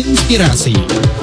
inspirasi.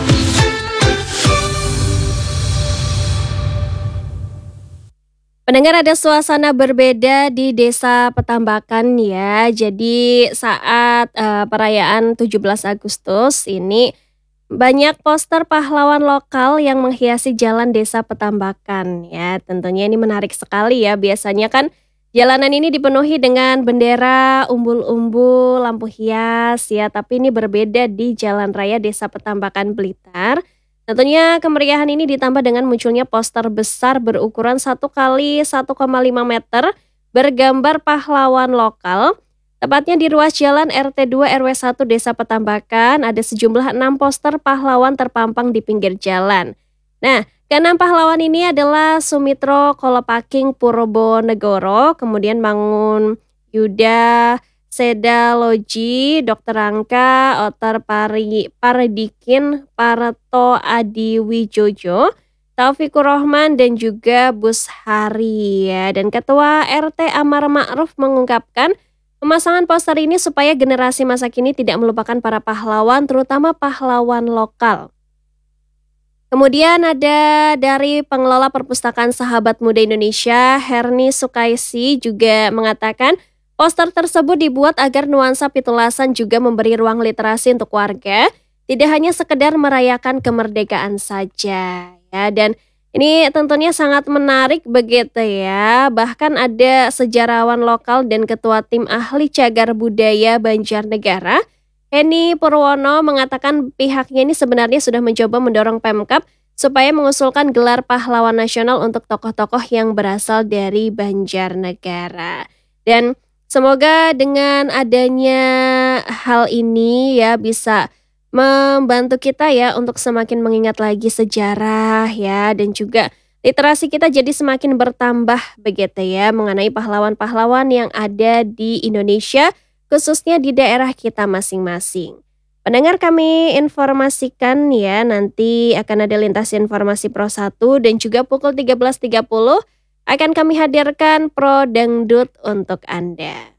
Pendengar, ada suasana berbeda di Desa Petambakan ya. Jadi saat perayaan 17 Agustus ini banyak poster pahlawan lokal yang menghiasi jalan Desa Petambakan ya. Tentunya ini menarik sekali ya. Biasanya kan jalanan ini dipenuhi dengan bendera, umbul-umbul, lampu hias ya. Tapi ini berbeda di Jalan Raya Desa Petambakan Blitar. Tentunya kemeriahan ini ditambah dengan munculnya poster besar berukuran 1 kali 1,5 meter bergambar pahlawan lokal. Tepatnya di ruas jalan RT 2 RW 1 Desa Petambakan ada sejumlah 6 poster pahlawan terpampang di pinggir jalan. Nah, keenam pahlawan ini adalah Sumitro Kolopaking Purwonegoro, kemudian Mangun Yuda Sedaloji, Dr. Rangka, Otar Paredikin, Parto Adiwijojo, Taufikur Rohman, dan juga Bus Hari ya. Dan Ketua RT Amar Ma'ruf mengungkapkan pemasangan poster ini supaya generasi masa kini tidak melupakan para pahlawan, terutama pahlawan lokal. Kemudian ada dari pengelola Perpustakaan Sahabat Muda Indonesia, Herni Sukaisi, juga mengatakan poster tersebut dibuat agar nuansa pitulasan juga memberi ruang literasi untuk warga, tidak hanya sekedar merayakan kemerdekaan saja ya. Dan ini tentunya sangat menarik begitu ya. Bahkan ada sejarawan lokal dan ketua tim ahli cagar budaya Banjarnegara, Heni Purwono, mengatakan pihaknya ini sebenarnya sudah mencoba mendorong Pemkab supaya mengusulkan gelar pahlawan nasional untuk tokoh-tokoh yang berasal dari Banjarnegara. Dan semoga dengan adanya hal ini ya bisa membantu kita ya untuk semakin mengingat lagi sejarah ya, dan juga literasi kita jadi semakin bertambah begitu ya mengenai pahlawan-pahlawan yang ada di Indonesia, khususnya di daerah kita masing-masing. Pendengar, kami informasikan ya, nanti akan ada lintas informasi Pro 1 dan juga pukul 13.30 akan kami hadirkan Pro Dangdut untuk Anda.